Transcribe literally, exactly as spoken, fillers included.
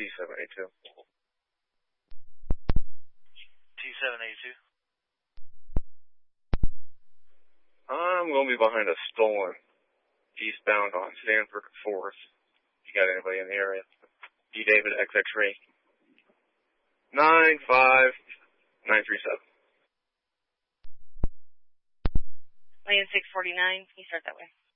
T seven eighty-two. T seven eighty-two. I'm going to be behind a stolen eastbound on Stanford fourth. You got anybody in the area? D. David X X Ray. nine five nine three seven. Lane six forty-nine. You start that way.